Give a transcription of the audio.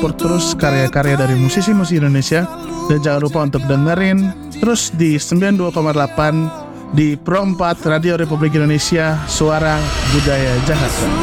support terus karya-karya dari musisi-musisi Indonesia. Dan jangan lupa untuk dengerin terus di 92,8 di Pro 4 Radio Republik Indonesia, Suara Budaya Jakarta.